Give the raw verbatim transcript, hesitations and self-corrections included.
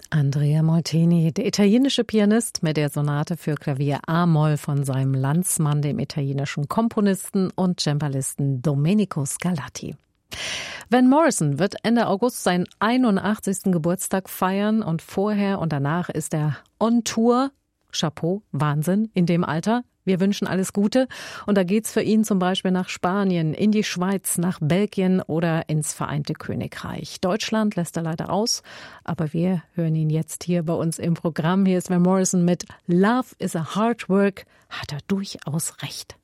Andrea Molteni, der italienische Pianist mit der Sonate für Klavier A-Moll von seinem Landsmann, dem italienischen Komponisten und Cembalisten Domenico Scarlatti. Van Morrison wird Ende August seinen einundachtzigsten Geburtstag feiern und vorher und danach ist er on Tour. Chapeau, Wahnsinn in dem Alter. Wir wünschen alles Gute. Und da geht's für ihn zum Beispiel nach Spanien, in die Schweiz, nach Belgien oder ins Vereinigte Königreich. Deutschland lässt er leider aus, aber wir hören ihn jetzt hier bei uns im Programm. Hier ist Van Morrison mit Love is a Hard Work. Hat er durchaus recht.